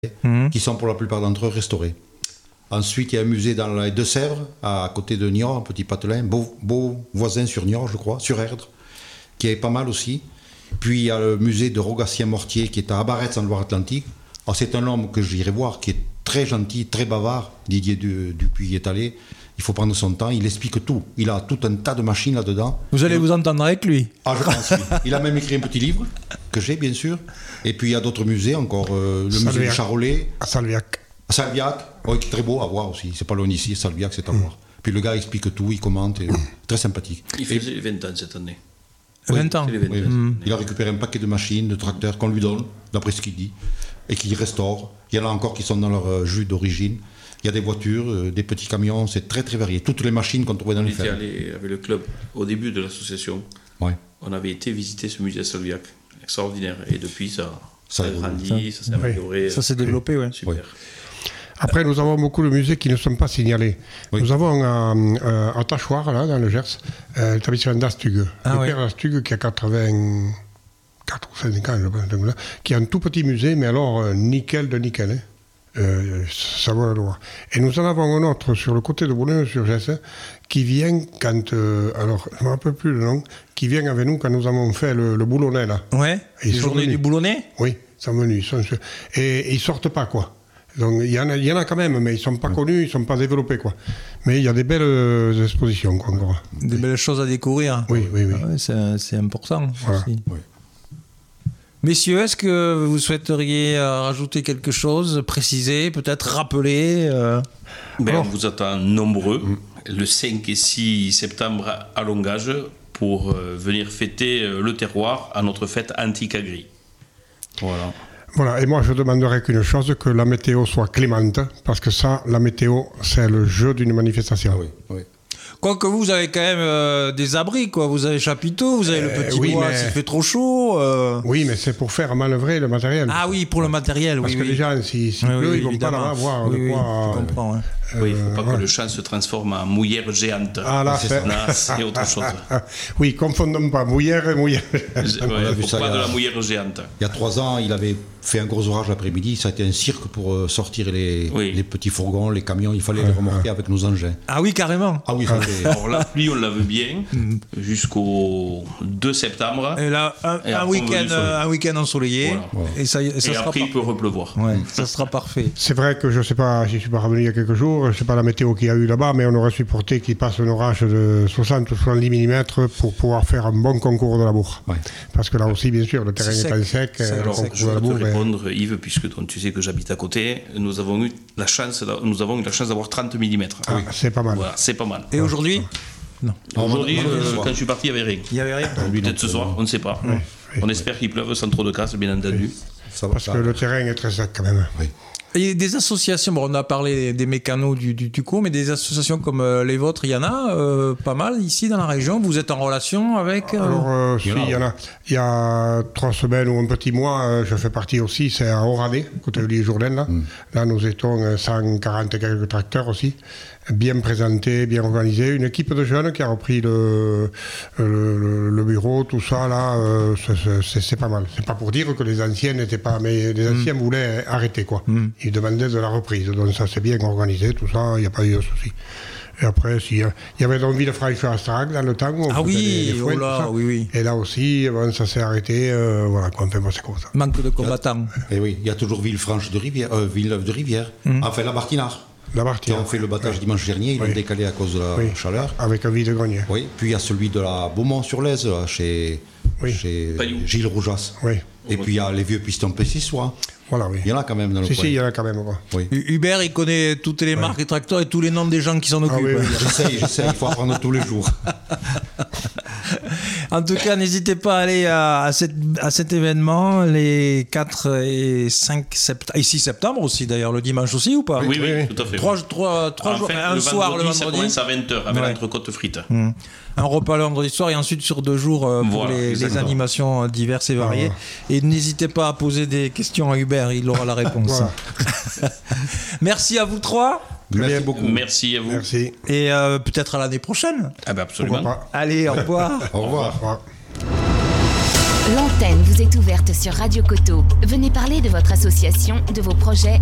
qui sont pour la plupart d'entre eux restaurés. Ensuite, il y a un musée dans les Deux-Sèvres, à côté de Niort, un petit patelin, beau voisin sur Niort, je crois, sur Erdre, qui est pas mal aussi. Puis il y a le musée de Rogatien-Mortier qui est à Abaretz en Loire-Atlantique. Alors, c'est un homme que j'irai voir, qui est très gentil, très bavard. Didier Dupuis y est allé. Il faut prendre son temps, il explique tout. Il a tout un tas de machines là-dedans. Vous allez vous entendre avec lui. Ah, je pense, oui. Il a même écrit un petit livre, que j'ai bien sûr. Et puis il y a d'autres musées encore. Le musée de Charolais. À Salviac. À Salviac, oui, qui est très beau à voir aussi. C'est pas loin d'ici, Salviac, c'est à voir. Puis le gars explique tout, il commente, et, très sympathique. Il faisait 20 ans cette année. 20 ans. Oui. Il a récupéré un paquet de machines, de tracteurs qu'on lui donne, d'après ce qu'il dit, et qu'il restaure. Il y en a encore qui sont dans leur jus d'origine. Il y a des voitures, des petits camions, c'est très très varié. Toutes les machines qu'on trouvait dans les fermes. On était allé avec le club au début de l'association. Ouais. On avait été visiter ce musée à Salviac. Extraordinaire. Et depuis, ça a grandi, ça s'est amélioré. Ça s'est développé, oui. Super. Ouais. Après, nous avons beaucoup de musées qui ne sont pas signalés. Oui. Nous avons à Tachoir, là, dans le Gers, l'établissement d'Astug. Le père d'Astug qui a 84 ou 5 ans, je pense, qui a un tout petit musée, mais alors nickel de nickel. Ça vaut la loi. Et nous en avons un autre sur le côté de Boulogne-sur-Gesse qui vient quand. Alors, je ne me rappelle plus le nom, qui vient avec nous quand nous avons fait le boulonnais, là. Ouais, les journées du boulonnais. Oui, ils sont venus. Et ils ne sortent pas, quoi. Donc il y en a quand même, mais ils ne sont pas connus, ils ne sont pas développés, quoi. Mais il y a des belles expositions, quoi, encore. Des belles choses à découvrir. Oui. Ah ouais, c'est important. Voilà. Aussi. Oui. Messieurs, est-ce que vous souhaiteriez rajouter quelque chose, préciser, peut-être rappeler On vous attend nombreux le 5 et 6 septembre à Longage pour venir fêter le terroir à notre fête antique agri. Voilà. Voilà, et moi je demanderais qu'une chose, que la météo soit clémente, parce que ça, la météo, c'est le jeu d'une manifestation. Ah oui. Quoique vous avez quand même des abris, quoi. Vous avez chapiteau, vous avez le petit bois s'il fait trop chaud. Oui, mais c'est pour faire manœuvrer le matériel. Ah oui, pour le matériel, parce oui. que les gens, s'il pleut, ils ne vont pas là-bas voir de quoi... je comprends, hein. Oui, il ne faut pas que le champ se transforme en mouillère géante. Ah là, c'est autre chose. Oui, confondons pas mouillère et mouillère. Pourquoi de la mouillère géante? Il y a 3 ans, il avait fait un gros orage l'après-midi. Ça a été un cirque pour sortir les petits fourgons, les camions. Il fallait les remorquer avec nos engins. Ah oui, carrément. Ah oui, Alors la pluie, on la veut bien jusqu'au 2 septembre. Et là, un week-end ensoleillé. Voilà. Et ça Et sera après, il peut repleuvoir. Ouais, ça sera parfait. C'est vrai que je ne sais pas, je ne suis pas revenu il y a quelques jours, je ne sais pas la météo qu'il y a eu là-bas, mais on aurait supporté qu'il passe un orage de 60 ou 70 mm pour pouvoir faire un bon concours de labour. Ouais. Parce que là aussi, bien sûr, le terrain est sec. Alors, je vais te répondre, Yves, puisque tu sais que j'habite à côté. Nous avons eu la chance d'avoir 30 mm. Ah, oui. C'est pas mal. Voilà, c'est pas mal. Et aujourd'hui? Non. Aujourd'hui, quand je suis parti, il n'y avait rien. Il n'y avait rien. Peut-être ce soir, on ne sait pas. Oui. On espère qu'il pleuve sans trop de casse, bien entendu. Parce que le terrain est très sec quand même. Oui. Il y a des associations, on a parlé des mécanos du cours, mais des associations comme les vôtres, il y en a pas mal ici dans la région. Vous êtes en relation avec Alors, il y en a. Il y a 3 semaines ou un petit mois, je fais partie aussi, c'est à Oradé, côté de l'Île-Jourdain. Là. Là, nous étions 140 et quelques tracteurs aussi, bien présentés, bien organisés. Une équipe de jeunes qui a repris le bureau, tout ça, là, c'est pas mal. C'est pas pour dire que les anciens n'étaient pas, mais les anciens voulaient arrêter, quoi. Ils demandaient de la reprise, donc ça c'est bien organisé, tout ça, il n'y a pas eu de souci. Et après, il y avait envie de Freischweiz Stag dans le temps. Ah oui, des fouets, oui. Et là aussi, ça s'est arrêté, voilà, quoi, c'est comme ça. Manque de combattants. Et oui, il y a toujours Villeneuve de Rivière, enfin la Martinard. Qui ont fait le battage dimanche dernier, ils l'ont décalé à cause de la chaleur. Avec un vide-grenier. Oui, puis il y a celui de la Beaumont-sur-Lèze, chez Gilles Roujas. Oui. Et puis il y a les vieux pistons P6, Voilà, oui. Il y en a quand même dans le coin. Si, il y en a quand même. Oui. Hubert, il connaît toutes les marques et tracteurs et tous les noms des gens qui s'en occupent. Oui. J'essaie, il faut apprendre tous les jours. En tout cas, n'hésitez pas à aller à cet événement les 4 et 5 septembre, et 6 septembre aussi d'ailleurs, le dimanche aussi ou pas? Oui, tout à fait. 3 jours, un soir le vendredi. Ça commence à 20h avec l'entrecôte frite. Un repas le vendredi soir et ensuite sur 2 jours pour les animations diverses et variées. Et n'hésitez pas à poser des questions à Hubert, il aura la réponse. Merci à vous 3. Merci beaucoup. Merci à vous. Merci. Et peut-être à l'année prochaine. Ah ben absolument. Allez, au revoir. Au revoir. L'antenne vous est ouverte sur Radio Coteau. Venez parler de votre association, de vos projets